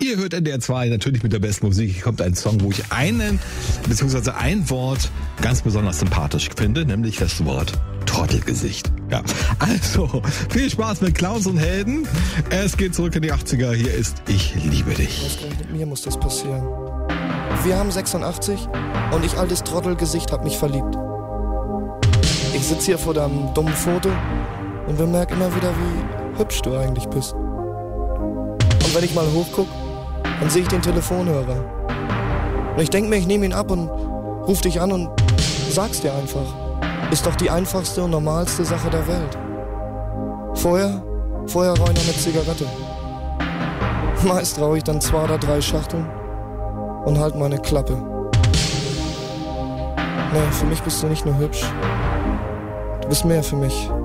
Ihr hört NDR 2 natürlich mit der besten Musik. Hier kommt ein Song, wo ich ein Wort ganz besonders sympathisch finde, nämlich das Wort Trottelgesicht. Ja, also viel Spaß mit Klaus und Helden. Es geht zurück in die 80er. Hier ist Ich liebe dich. Mit mir muss das passieren. Wir haben 86 und ich, altes Trottelgesicht, hab mich verliebt. Ich sitz hier vor deinem dummen Foto und bemerk immer wieder, wie hübsch du eigentlich bist. Und wenn ich mal hochguck, dann sehe ich den Telefonhörer. Und ich denk mir, ich nehme ihn ab und ruf dich an und sag's dir einfach. Ist doch die einfachste und normalste Sache der Welt. Vorher rauche ich noch eine Zigarette. Meist rauche ich dann 2 oder 3 Schachteln und halt meine Klappe. Nee, für mich bist du nicht nur hübsch. Du bist mehr für mich.